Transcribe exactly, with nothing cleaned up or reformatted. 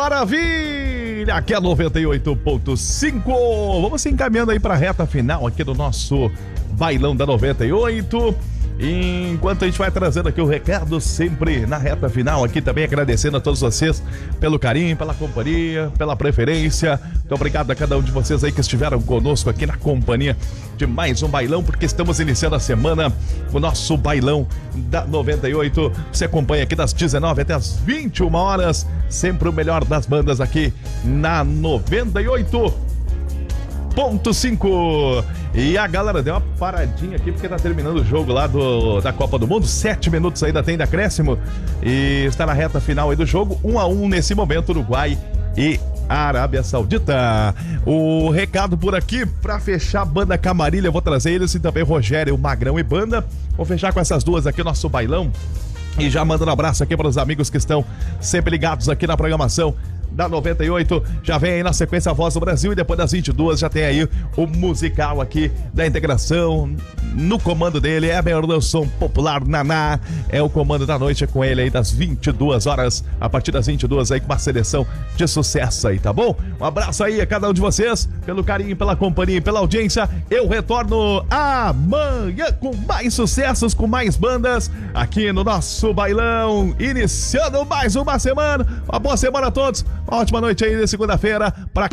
maravilha! Aqui é noventa e oito ponto cinco. Vamos se encaminhando aí para a reta final aqui do nosso Bailão da noventa e oito. Enquanto a gente vai trazendo aqui o recado, sempre na reta final aqui também, agradecendo a todos vocês pelo carinho, pela companhia, pela preferência. Muito obrigado a cada um de vocês aí que estiveram conosco aqui na companhia de mais um bailão, porque estamos iniciando a semana, o nosso bailão da noventa e oito. Você acompanha aqui das dezenove até as vinte e uma horas, sempre o melhor das bandas aqui na noventa e oito ponto cinco. E a galera deu uma paradinha aqui porque tá terminando o jogo lá do, da Copa do Mundo. Sete minutos ainda tem de acréscimo e está na reta final aí do jogo. Um a um nesse momento, Uruguai e Arábia Saudita. O recado por aqui pra fechar a banda Camarilha, eu vou trazer eles e também Rogério, Magrão e banda. Vou fechar com essas duas aqui o nosso bailão. E já mandando um abraço aqui para os amigos que estão sempre ligados aqui na programação da noventa e oito. Já vem aí na sequência a Voz do Brasil e depois das vinte e duas já tem aí o musical aqui da integração. No comando dele é a melhor som popular, Naná. É o comando da noite com ele aí das vinte e duas horas, a partir das vinte e duas aí com uma seleção de sucesso aí, tá bom? Um abraço aí a cada um de vocês, pelo carinho, pela companhia e pela audiência. Eu retorno amanhã com mais sucessos, com mais bandas aqui no nosso bailão, iniciando mais uma semana. Uma boa semana a todos. Uma ótima noite aí de segunda-feira. Pra